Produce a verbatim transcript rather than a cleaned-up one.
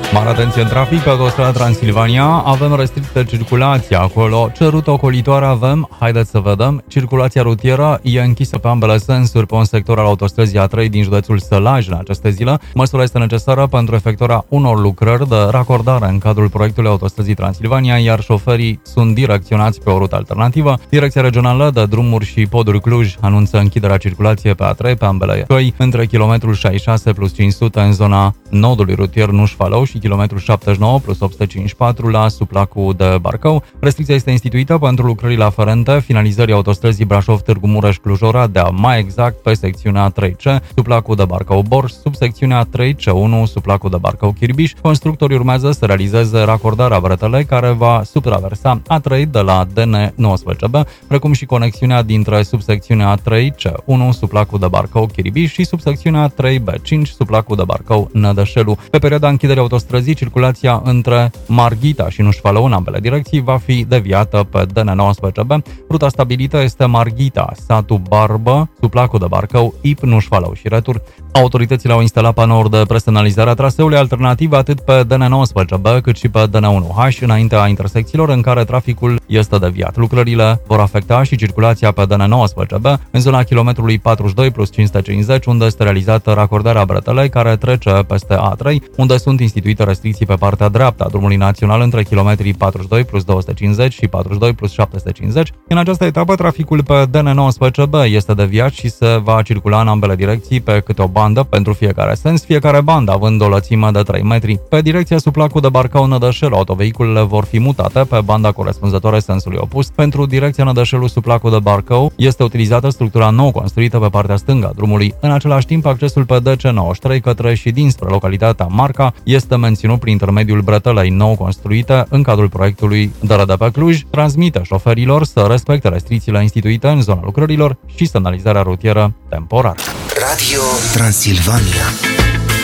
Mare atenție în trafic, pe autostrada Transilvania avem restrictă circulația acolo. Ce rută ocolitoare avem? Haideți să vedem. Circulația rutieră e închisă pe ambele sensuri pe un sector al autostrăzii A trei din județul Sălaj în aceste zile. Măsura este necesară pentru efectuarea unor lucrări de racordare în cadrul proiectului autostrăzii Transilvania, iar șoferii sunt direcționați pe o rută alternativă. Direcția regională de drumuri și poduri Cluj anunță închiderea circulației pe A trei pe ambele căi între kilometrul șaizeci și șase plus cinci sute în zona nodului rutier Nuș-Falău și kilometrul șaptezeci și nouă plus opt sute cincizeci și patru la suplacul de Barcău. Restricția este instituită pentru lucrările aferente finalizării autostrăzii Brașov-Târgu Mureș-Cluj-Oradea, mai exact pe secțiunea trei C, suplacul de Barcău-Borș, subsecțiunea trei C unu, suplacul de Barcău-Chirbiș. Constructorii urmează să realizeze racordarea bretele care va subtraversa A trei de la D N nouăsprezece B, precum și conexiunea dintre subsecțiunea trei C unu, suplacul de Barcău-Chirbiș și subsecțiunea trei B cinci, suplacul de Barcău-Nădășelu. Pe perioada închiderii autostrăzii, circulația între Marghita și Nuș-Falău în ambele direcții va fi deviată pe D N nouăsprezece B. Ruta stabilită este Marghita, satul Barbă, suplacul de Barcău, I P, Nuș-Falău și retur. Autoritățile au instalat panouri de presemnalizare a traseului alternativ atât pe D N nouăsprezece B cât și pe D N unu H înaintea intersecțiilor în care traficul este deviat. Lucrările vor afecta și circulația pe D N nouăsprezece B în zona kilometrului patruzeci și doi plus cinci sute cincizeci, unde este realizată racordarea bretelei care trece peste A trei, unde sunt instituite restricții pe partea dreaptă a drumului național între kilometrii patruzeci și doi plus două sute cincizeci și patruzeci și doi plus șapte sute cincizeci. În această etapă, traficul pe D N nouăsprezece B este deviat și se va circula în ambele direcții pe câte o bandă pentru fiecare sens, fiecare bandă având o lățime de trei metri. Pe direcția suplacul de Barcău-Nădășelu, autovehiculele vor fi mutate pe banda corespunzătoare sensului opus. Pentru direcția Nădășelu-suplacul de Barcău este utilizată structura nou construită pe partea stângă a drumului. În același timp, accesul pe D C nouăzeci și trei către și dinspre localitatea Marca este menținut prin intermediul bretelei nou construite în cadrul proiectului D R D P Cluj, transmite șoferilor să respecte restricțiile instituite în zona lucrărilor și semnalizarea rutieră temporară. Radio Transilvania.